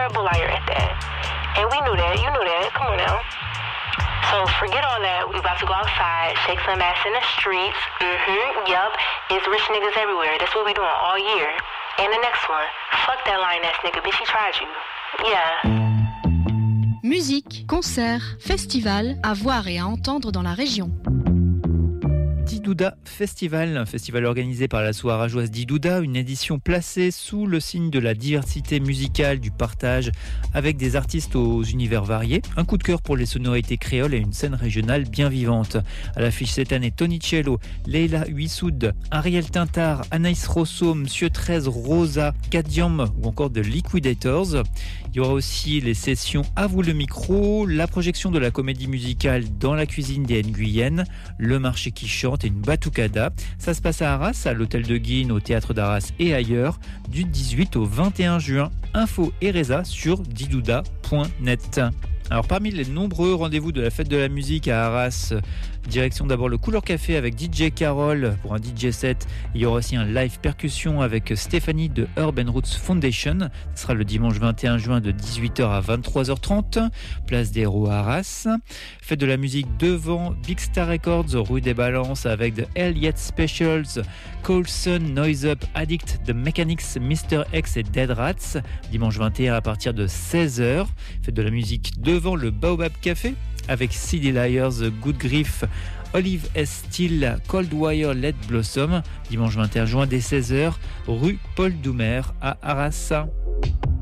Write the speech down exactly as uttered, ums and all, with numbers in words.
terrible liar at that. And we knew that. You knew that. Come on now. So forget all that. We about to go outside, shake some ass in the streets. Mm-hmm. Yup. It's rich niggas everywhere. That's what we doing all year. And the next one. Fuck that lying ass nigga. Bitch, he tried you. Yeah. Musique, concerts, festivals, à voir et à entendre dans la région. Didouda Festival, un festival organisé par la Soarageoise Didouda, une édition placée sous le signe de la diversité musicale, du partage, avec des artistes aux univers variés. Un coup de cœur pour les sonorités créoles et une scène régionale bien vivante. À l'affiche cette année, Tony Cello, Leila Huissoud, Ariel Tintar, Anaïs Rosso, Monsieur treize, Rosa, Kadiam ou encore The Liquidators. Il y aura aussi les sessions À vous le micro, la projection de la comédie musicale Dans la cuisine des Nguyennes, le marché qui chante et une batucada. Ça se passe à Arras, à l'hôtel de Guine, au théâtre d'Arras et ailleurs, du dix-huit au vingt et un juin. Info et résa sur didouda point net. Alors parmi les nombreux rendez-vous de la fête de la musique à Arras, direction d'abord le Couleur Café avec D J Carol pour un D J set. Il y aura aussi un live percussion avec Stéphanie de Urban Roots Foundation. Ce sera le dimanche vingt et un juin de dix-huit heures à vingt-trois heures trente, place des Héros à Arras. Fête de la musique devant Big Star Records, rue des Balances avec The Elliott Specials, Coulson, Noise Up, Addict, The Mechanics, Mister X et Dead Rats. Dimanche vingt et un à partir de seize heures. Fête de la musique devant le Baobab Café avec City Liars, Good Grief, Olive S. Steele, Coldwire, Let Blossom. Dimanche vingt et un juin dès seize heures, rue Paul Doumer à Arras.